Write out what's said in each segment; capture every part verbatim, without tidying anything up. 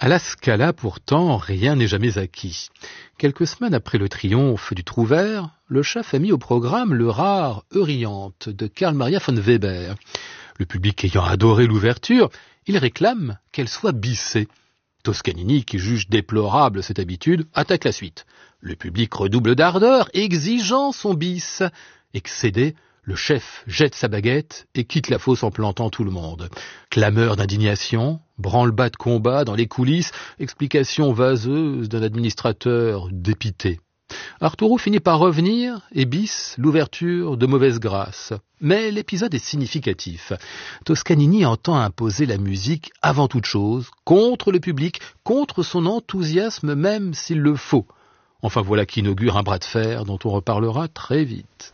À la Scala, pourtant, rien n'est jamais acquis. Quelques semaines après le triomphe du Trouvère, le chef a mis au programme le rare Euryanthe de Carl Maria von Weber. Le public ayant adoré l'ouverture, il réclame qu'elle soit bissée. Toscanini, qui juge déplorable cette habitude, attaque la suite. Le public redouble d'ardeur, exigeant son bis. Excédé, le chef jette sa baguette et quitte la fosse en plantant tout le monde. Clameur d'indignation, branle-bas de combat dans les coulisses, explication vaseuse d'un administrateur dépité. Arturo finit par revenir et bis l'ouverture de mauvaise grâce. Mais l'épisode est significatif. Toscanini entend imposer la musique avant toute chose, contre le public, contre son enthousiasme même s'il le faut. Enfin voilà qui inaugure un bras de fer dont on reparlera très vite.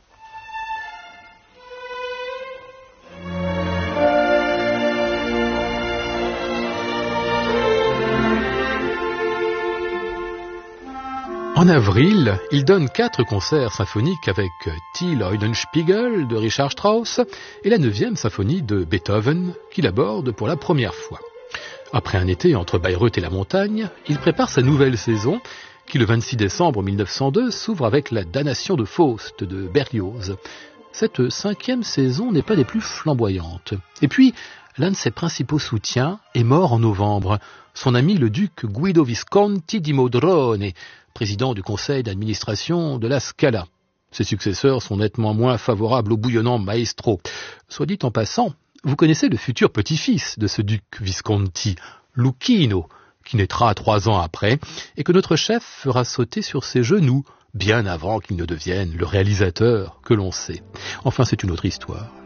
En avril, il donne quatre concerts symphoniques avec Till Eulenspiegel de Richard Strauss et la neuvième symphonie de Beethoven qu'il aborde pour la première fois. Après un été entre Bayreuth et la montagne, il prépare sa nouvelle saison qui, le vingt-six décembre mille neuf cent deux, s'ouvre avec la Damnation de Faust de Berlioz. Cette cinquième saison n'est pas des plus flamboyantes. Et puis, l'un de ses principaux soutiens est mort en novembre, son ami le duc Guido Visconti di Modrone, président du conseil d'administration de la Scala. Ses successeurs sont nettement moins favorables au bouillonnant maestro. Soit dit en passant, vous connaissez le futur petit-fils de ce duc Visconti, Luchino, qui naîtra trois ans après, et que notre chef fera sauter sur ses genoux, bien avant qu'il ne devienne le réalisateur que l'on sait. Enfin, c'est une autre histoire.